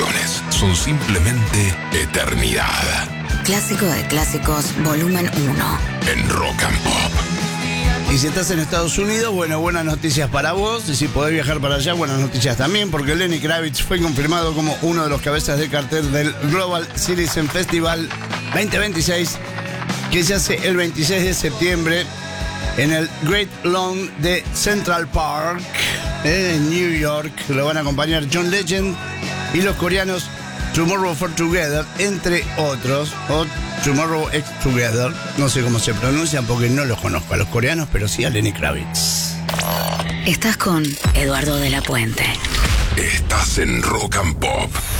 canciones son simplemente eternidad. Clásico de clásicos, volumen 1. En Rock and Pop. Y si estás en Estados Unidos, bueno, buenas noticias para vos. Y si podés viajar para allá, buenas noticias también, porque Lenny Kravitz fue confirmado como uno de los cabezas de cartel del Global Citizen Festival 2026, que se hace el 26 de septiembre en el Great Lawn de Central Park, en New York. Lo van a acompañar John Legend y los coreanos Tomorrow for Together, entre otros, o Tomorrow X Together. No sé cómo se pronuncian porque no los conozco a los coreanos, pero sí a Lenny Kravitz. Estás con Eduardo de la Puente. Estás en Rock and Pop.